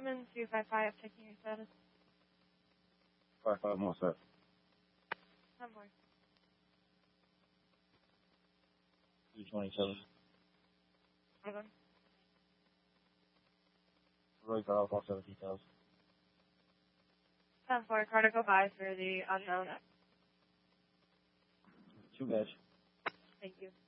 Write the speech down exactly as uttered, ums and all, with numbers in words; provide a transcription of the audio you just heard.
Roman two five five, checking your status. five five, more set. ten four. two twenty-seven. Hold on. Roy Carl, all seven details. ten four, car to go by for the unknown. Two guys. Thank you.